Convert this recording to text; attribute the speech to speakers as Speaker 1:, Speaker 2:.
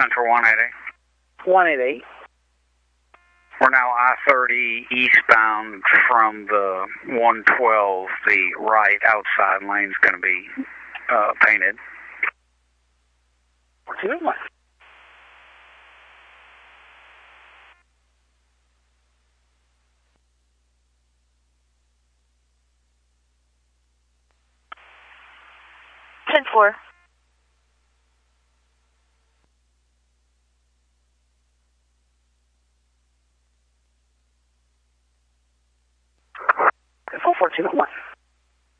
Speaker 1: Central 180.
Speaker 2: 188.
Speaker 1: We're now I-30 eastbound from the 112. The right outside lane's going to be painted.
Speaker 2: 421.
Speaker 3: Ten four.
Speaker 2: Four 421.